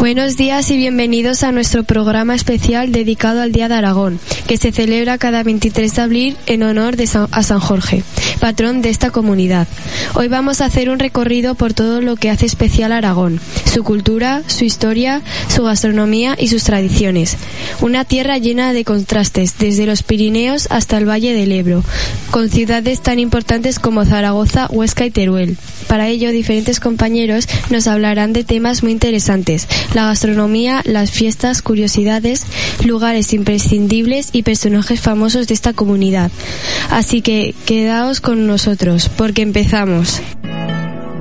Buenos días y bienvenidos a nuestro programa especial dedicado al Día de Aragón, que se celebra cada 23 de abril en honor a San Jorge, patrón de esta comunidad. Hoy vamos a hacer un recorrido por todo lo que hace especial a Aragón, su cultura, su historia, su gastronomía y sus tradiciones. Una tierra llena de contrastes, desde los Pirineos hasta el Valle del Ebro, con ciudades tan importantes como Zaragoza, Huesca y Teruel. Para ello, diferentes compañeros nos hablarán de temas muy interesantes: la gastronomía, las fiestas, curiosidades, lugares imprescindibles y personajes famosos de esta comunidad. Así que quedaos con nosotros, porque empezamos.